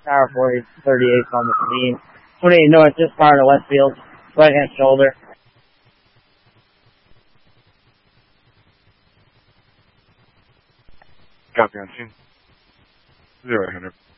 Tower 38 on the scene. 28 north, just far to left field, right hand shoulder. Copy on scene. 0-100.